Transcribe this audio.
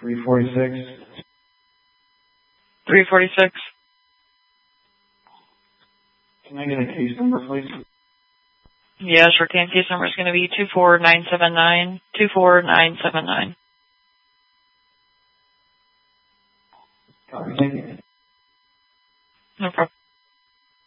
346. 346. Can I get a case number, please? Yeah, sure can. Case number is going to be 24979. 24979. Thank you. No problem.